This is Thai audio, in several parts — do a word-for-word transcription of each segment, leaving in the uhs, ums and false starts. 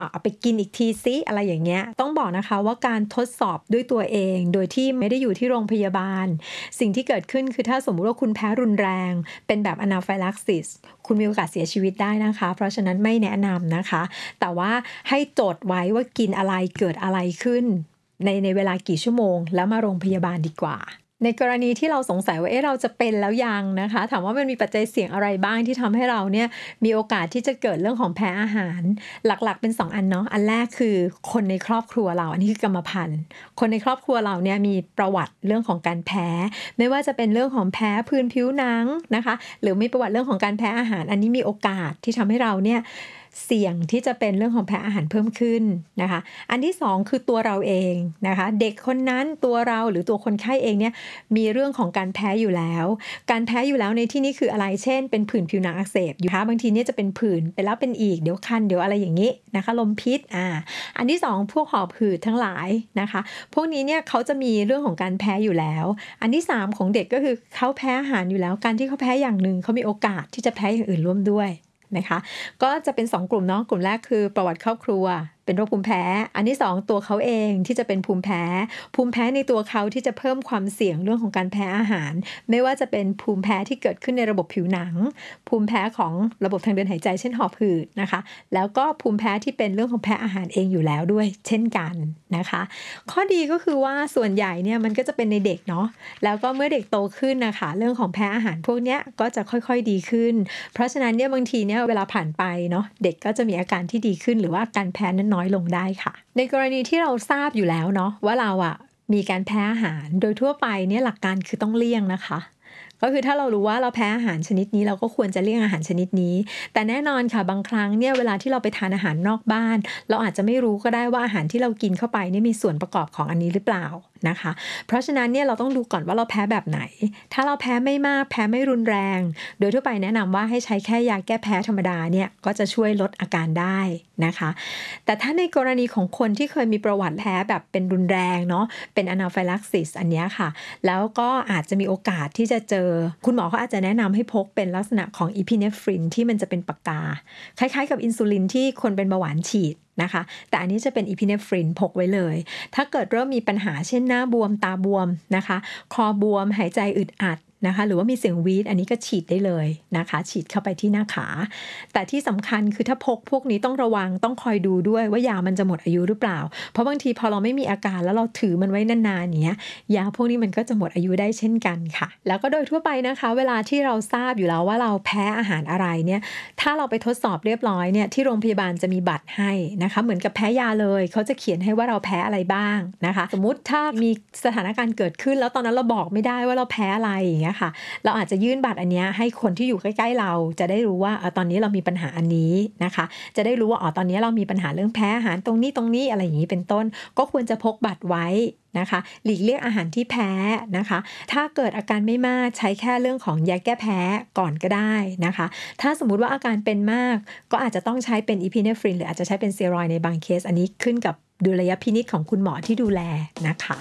เอาไปกินอีกทีซิอะไรอย่างเงี้ยต้องบอกนะคะว่าการทดสอบด้วยตัวเองโดยที่ไม่ได้อยู่ที่โรงพยาบาลสิ่งที่เกิดขึ้นคือถ้าสมมุติว่าคุณแพ้รุนแรงเป็นแบบ Anaphylaxis คุณมีโอกาสเสียชีวิตได้นะคะเพราะฉะนั้นไม่แนะนำนะคะแต่ว่าให้จดไว้ว่ากินอะไรเกิดอะไรขึ้นในในเวลากี่ชั่วโมงแล้วมาโรงพยาบาลดีกว่าในกรณีที่เราสงสัยว่าเอ๊ะเราจะเป็นแล้วยังนะคะถามว่ามันมีปัจจัยเสี่ยงอะไรบ้างที่ทำให้เราเนี่ยมีโอกาสที่จะเกิดเรื่องของแพ้อาหารหลักๆเป็นสองอันเนาะอันแรกคือคนในครอบครัวเราอันนี้คือกรรมพันธุ์คนในครอบครัวเราเนี่ยมีประวัติเรื่องของการแพ้ไม่ว่าจะเป็นเรื่องของแพ้พื้นผิวหนังนะคะหรือมีประวัติเรื่องของการแพ้อาหารอันนี้มีโอกาสที่ทำให้เราเนี่ยเสี่ยงที่จะเป็นเรื่องของแพ้อาหารเพิ่มขึ้นนะคะอันที่สองคือตัวเราเองนะคะเด็กคนนั้นตัวเราหรือตัวคนไข้เองเนี่ยมีเรื่องของการแพ้อยู่แล้วการแพ้อยู่แล้วในที่นี้คืออะไรเช่นเป็นผื่นผิวหนังอักเสบอยู่นะคะบางทีเนี่ยจะเป็นผื่นไปแล้วเป็นอีกเดี๋ยวคันเดี๋ยวอะไรอย่างนี้นะคะลมพิษอ่าอันที่สองพวกหอบหืดทั้งหลายนะคะพวกนี้เนี่ยเขาจะมีเรื่องของการแพ้อยู่แล้วอันที่สามของเด็กก็คือเขาแพ้อาหารอยู่แล้วการที่เขาแพ้อย่างหนึ่งเขามีโอกาสที่จะแพ้อย่างอื่นร่วมด้วยนะคะก็จะเป็นสองกลุ่มเนาะกลุ่มแรกคือประวัติครอบครัวเป็นโรคภูมิแพ้อันที่สองตัวเขาเองที่จะเป็นภูมิแพ้ภูมิแพ้ในตัวเขาที่จะเพิ่มความเสี่ยงเรื่องของการแพ้อาหารไม่ว่าจะเป็นภูมิแพ้ที่เกิดขึ้นในระบบผิวหนังภูมิแพ้ของระบบทางเดินหายใจเช่นหอบหืดนะคะแล้วก็ภูมิแพ้ที่เป็นเรื่องของแพ้อาหารเองอยู่แล้วด้วยเช่นกันนะคะข้อดีก็คือว่าส่วนใหญ่เนี่ยมันก็จะเป็นในเด็กเนาะแล้วก็เมื่อเด็กโตขึ้นนะคะเรื่องของแพ้อาหารพวกเนี้ยก็จะค่อยๆดีขึ้นเพราะฉะนั้นเนี่ยบางทีเนี่ยเวลาผ่านไปเนาะเด็กก็จะมีอาการที่ดีขึ้นหรือว่าการแพ้นั้นน้อยลงได้ค่ะในกรณีที่เราทราบอยู่แล้วเนาะว่าเราอะมีการแพ้อาหารโดยทั่วไปเนี่ยหลักการคือต้องเลี่ยงนะคะก็คือถ้าเรารู้ว่าเราแพ้อาหารชนิดนี้เราก็ควรจะเลี่ยงอาหารชนิดนี้แต่แน่นอนค่ะบางครั้งเนี่ยเวลาที่เราไปทานอาหารนอกบ้านเราอาจจะไม่รู้ก็ได้ว่าอาหารที่เรากินเข้าไปนี่มีส่วนประกอบของอันนี้หรือเปล่านะคะเพราะฉะนั้นเนี่ยเราต้องดูก่อนว่าเราแพ้แบบไหนถ้าเราแพ้ไม่มากแพ้ไม่รุนแรงโดยทั่วไปแนะนำว่าให้ใช้แค่ยาแก้แพ้ธรรมดาเนี่ยก็จะช่วยลดอาการได้นะคะแต่ถ้าในกรณีของคนที่เคยมีประวัติแพ้แบบเป็นรุนแรงเนาะเป็น Anaphylaxis อันเนี้ยค่ะแล้วก็อาจจะมีโอกาสที่จะเจอคุณหมอเขาอาจจะแนะนำให้พกเป็นลักษณะของ Epinephrine ที่มันจะเป็นปากกาคล้ายๆกับอินซูลินที่คนเป็นเบาหวานฉีดนะคะแต่อันนี้จะเป็น Epinephrine พกไว้เลยถ้าเกิดเริ่มมีปัญหาเช่นหน้าบวมตาบวมนะคะคอบวมหายใจอึดอัดนะคะหรือว่ามีเสียงวีดอันนี้ก็ฉีดได้เลยนะคะฉีดเข้าไปที่หน้าขาแต่ที่สำคัญคือถ้าพกพวกนี้ต้องระวังต้องคอยดูด้วยว่ายามันจะหมดอายุหรือเปล่าเพราะบางทีพอเราไม่มีอาการแล้วเราถือมันไว้นานๆอย่างเงี้ยยาพวกนี้มันก็จะหมดอายุได้เช่นกันค่ะแล้วก็โดยทั่วไปนะคะเวลาที่เราทราบอยู่แล้วว่าเราแพ้อาหารอะไรเนี่ยถ้าเราไปทดสอบเรียบร้อยเนี่ยที่โรงพยาบาลจะมีบัตรให้นะคะเหมือนกับแพ้ยาเลยเขาจะเขียนให้ว่าเราแพ้อะไรบ้างนะคะสมมุติถ้ามีสถานการณ์เกิดขึ้นแล้วตอนนั้นเราบอกไม่ได้ว่าเราแพ้อะไรอย่างเงี้ยค่ะเราอาจจะยื่นบัตรอันนี้ให้คนที่อยู่ใกล้ๆเราจะได้รู้ว่าตอนนี้เรามีปัญหาอันนี้นะคะจะได้รู้ว่าอ๋อตอนนี้เรามีปัญหาเรื่องแพ้อาหารตรงนี้ตรงนี้อะไรอย่างนี้เป็นต้นก็ควรจะพกบัตรไว้นะคะหลีกเลี่ยงอาหารที่แพ้นะคะถ้าเกิดอาการไม่มากใช้แค่เรื่องของยาแก้แพ้ก่อนก็ได้นะคะถ้าสมมุติว่าอาการเป็นมากก็อาจจะต้องใช้เป็น Epinephrine หรืออาจจะใช้เป็นสเตียรอยด์ในบางเคสอันนี้ขึ้นกับดุลยพินิจของคุณหมอที่ดูแลนะคะ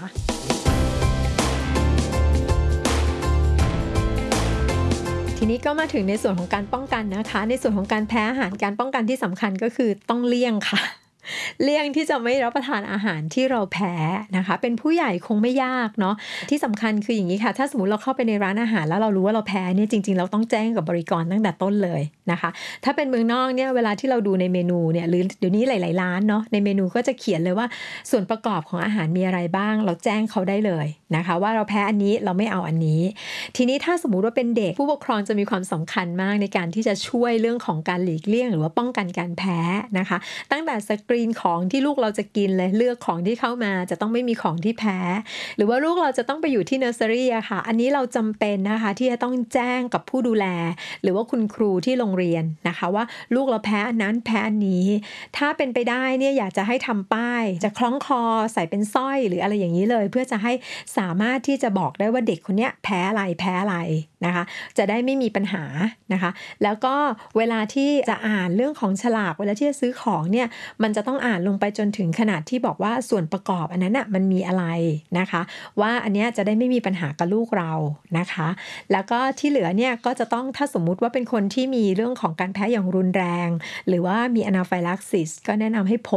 ทีนี้ก็มาถึงในส่วนของการป้องกันนะคะในส่วนของการแพ้อาหารการป้องกันที่สำคัญก็คือต้องเลี่ยงค่ะเลี่ยงที่จะไม่รับประทานอาหารที่เราแพ้นะคะเป็นผู้ใหญ่คงไม่ยากเนาะที่สำคัญคืออย่างนี้ค่ะถ้าสมมุติเราเข้าไปในร้านอาหารแล้วเรารู้ว่าเราแพ้เนี่ยจริงๆเราต้องแจ้งกับบริกรตั้งแต่ต้นเลยนะคะถ้าเป็นเมืองนอกเนี่ยเวลาที่เราดูในเมนูเนี่ยหรือเดี๋ยวนี้หลายๆร้านเนาะในเมนูก็จะเขียนเลยว่าส่วนประกอบของอาหารมีอะไรบ้างเราแจ้งเขาได้เลยนะคะว่าเราแพ้อันนี้เราไม่เอาอันนี้ทีนี้ถ้าสมมุติว่าเป็นเด็กผู้ปกครองจะมีความสำคัญมากในการที่จะช่วยเรื่องของการหลีกเลี่ยงหรือว่าป้องกันการแพ้นะคะตั้งแต่สกรีนของที่ลูกเราจะกินเลยเลือกของที่เข้ามาจะต้องไม่มีของที่แพ้หรือว่าลูกเราจะต้องไปอยู่ที่เนอร์เซอรี่อะค่ะอันนี้เราจำเป็นนะคะที่จะต้องแจ้งกับผู้ดูแลหรือว่าคุณครูที่โรงเรียนนะคะว่าลูกเราแพ้อันนั้นแพ้อันนี้ถ้าเป็นไปได้เนี่ยอยากจะให้ทำป้ายจะคล้องคอใส่เป็นสร้อยหรืออะไรอย่างนี้เลยเพื่อจะให้สามารถที่จะบอกได้ว่าเด็กคนเนี้ยแพ้อะไรแพ้อะไรนะคะจะได้ไม่มีปัญหานะคะแล้วก็เวลาที่จะอ่านเรื่องของฉลากเวลาที่จะซื้อของเนี่ยมันจะต้องอ่านลงไปจนถึงขนาดที่บอกว่าส่วนประกอบอันนั้นน่ะมันมีอะไรนะคะว่าอันเนี้ยจะได้ไม่มีปัญหากับลูกเรานะคะแล้วก็ที่เหลือเนี่ยก็จะต้องถ้าสมมุติว่าเป็นคนที่มีเรื่องของการแพ้อย่างรุนแรงหรือว่ามี Anaphylaxis ก็แนะนำให้พก